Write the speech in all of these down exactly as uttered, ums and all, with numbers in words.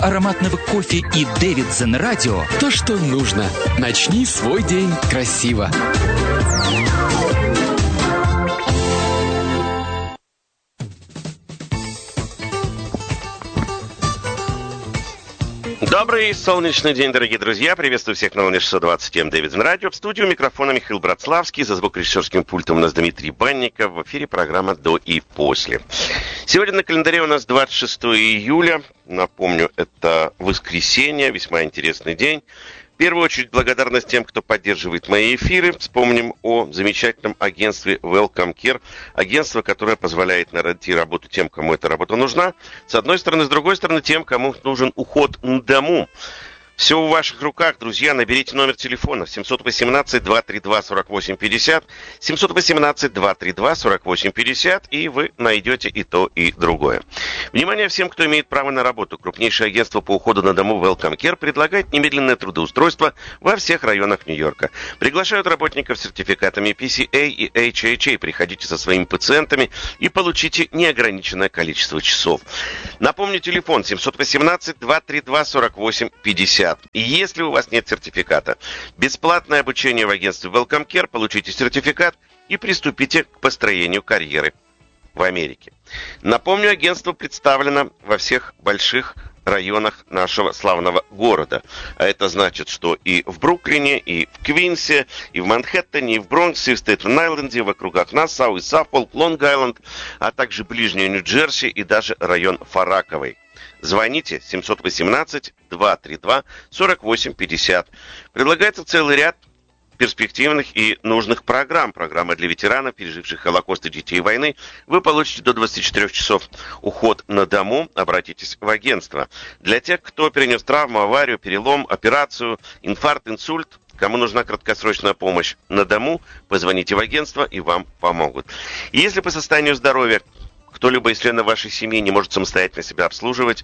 ароматного кофе и Davidson радио – то, что нужно. Начни свой день красиво. Добрый солнечный день, дорогие друзья. Приветствую всех на волне шестьсот двадцать эм Davidson радио. В студию микрофона Михаил Братславский. За звукорежиссерским пультом у нас Дмитрий Банников. В эфире программа «До и после». Сегодня на календаре у нас двадцать шестое июля. Напомню, это воскресенье, весьма интересный день. В первую очередь благодарность тем, кто поддерживает мои эфиры. Вспомним о замечательном агентстве Welcome Care. Агентство, которое позволяет найти работу тем, кому эта работа нужна. С одной стороны, с другой стороны, тем, кому нужен уход на дому. Все в ваших руках, друзья. Наберите номер телефона семь один восемь, два три два, сорок восемь пятьдесят. семь один восемь, два три два, сорок восемь пятьдесят. И вы найдете и то, и другое. Внимание всем, кто имеет право на работу. Крупнейшее агентство по уходу на дому Welcome Care предлагает немедленное трудоустройство во всех районах Нью-Йорка. Приглашают работников с сертификатами пи си эй и эйч эйч эй. Приходите со своими пациентами и получите неограниченное количество часов. Напомню, телефон семь один восемь, два три два, сорок восемь пятьдесят. И если у вас нет сертификата, бесплатное обучение в агентстве Welcome Care, получите сертификат и приступите к построению карьеры в Америке. Напомню, агентство представлено во всех больших районах нашего славного города. А это значит, что и в Бруклине, и в Квинсе, и в Манхэттене, и в Бронксе, и в Стейтен-Айленде, в округах Нассау и Саффолк, Лонг-Айленд, а также ближний Нью-Джерси и даже район Фараковый. Звоните семь один восемь, два три два, сорок восемь пятьдесят. Предлагается целый ряд перспективных и нужных программ. Программа для ветеранов, переживших Холокост и детей войны. Вы получите до двадцати четырёх часов уход на дому. Обратитесь в агентство. Для тех, кто перенес травму, аварию, перелом, операцию, инфаркт, инсульт, кому нужна краткосрочная помощь на дому, позвоните в агентство и вам помогут. И если по состоянию здоровья кто-либо из членов вашей семьи не может самостоятельно себя обслуживать,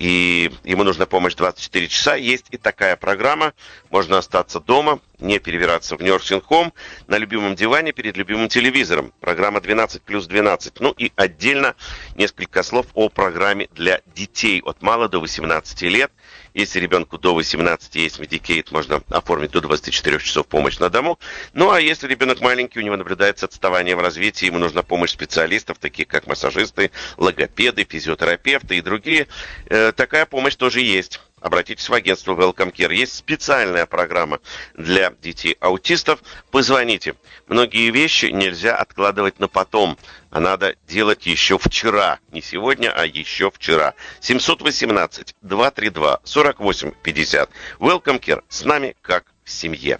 и ему нужна помощь двадцать четыре часа, есть и такая программа. Можно остаться дома, не перебираться в Nursing Home, на любимом диване перед любимым телевизором. Программа двенадцать плюс двенадцать. Ну и отдельно несколько слов о программе для детей от мала до восемнадцати лет. Если ребенку до восемнадцати есть Medicaid, можно оформить до двадцати четырёх часов помощь на дому. Ну а если ребенок маленький, у него наблюдается отставание в развитии, ему нужна помощь специалистов, таких как массажисты, логопеды, физиотерапевты и другие, э, такая помощь тоже есть. Обратитесь в агентство Welcome Care. Есть специальная программа для детей-аутистов. Позвоните. Многие вещи нельзя откладывать на потом, а надо делать еще вчера. Не сегодня, а еще вчера. семь один восемь, два три два, сорок восемь пятьдесят. Welcome Care. С нами как в семье.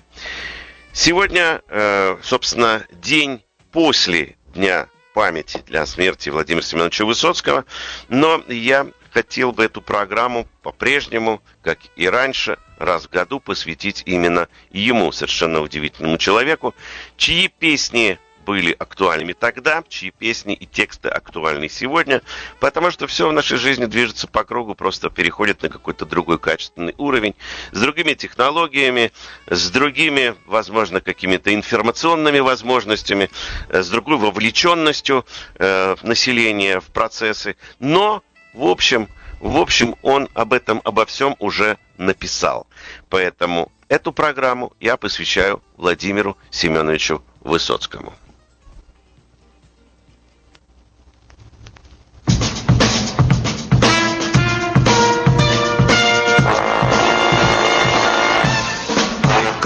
Сегодня, э, собственно, день после Дня памяти для смерти Владимира Семеновича Высоцкого. Но я хотел бы эту программу по-прежнему, как и раньше, раз в году посвятить именно ему, совершенно удивительному человеку, чьи песни были актуальными тогда, чьи песни и тексты актуальны сегодня, потому что все в нашей жизни движется по кругу, просто переходит на какой-то другой качественный уровень, с другими технологиями, с другими, возможно, какими-то информационными возможностями, с другой вовлеченностью э, населения в процессы, но В общем, в общем, он об этом, обо всем уже написал. Поэтому эту программу я посвящаю Владимиру Семеновичу Высоцкому.